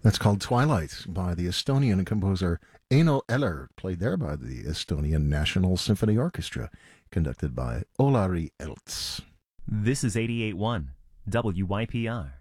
That's called Twilight by the Estonian composer Eino Eller, played there by the Estonian National Symphony Orchestra, conducted by Olari Elts. This is 88.1 WYPR.